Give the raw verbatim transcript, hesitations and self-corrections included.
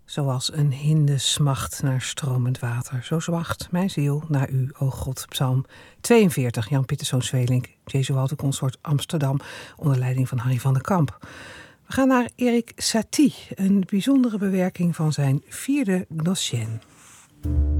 Zoals een hinde smacht naar stromend water. Zo zwacht mijn ziel naar u, o God. Psalm tweeënveertig, Jan Pieterszoon Sweelinck, Jesuaten Consort Amsterdam, onder leiding van Harry van den Kamp. We gaan naar Erik Satie, een bijzondere bewerking van zijn vierde Gnossienne.